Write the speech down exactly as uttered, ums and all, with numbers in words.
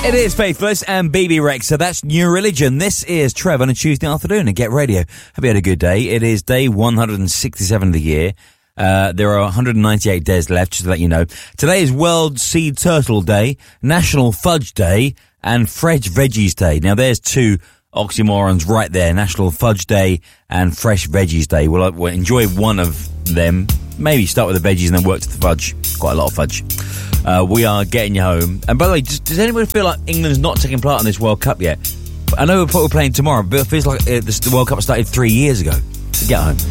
It is Faithless and B B Rex, so that's New Religion. This is Trev on a Tuesday afternoon at Get Radio. Hope you had a good day. It is day one hundred sixty-seven of the year. Uh, there are one hundred ninety-eight days left, just to let you know. Today is World Sea Turtle Day, National Fudge Day, and Fresh Veggies Day. Now, there's two oxymorons right there, National Fudge Day and Fresh Veggies Day. We'll, we'll enjoy one of them. Maybe start with the veggies and then work to the fudge. Quite a lot of fudge. Uh, we are getting you home. And by the way, does, does anyone feel like England's not taking part in this World Cup yet? I know we're, we're playing tomorrow, but it feels like uh, this, the World Cup started three years ago. So get home.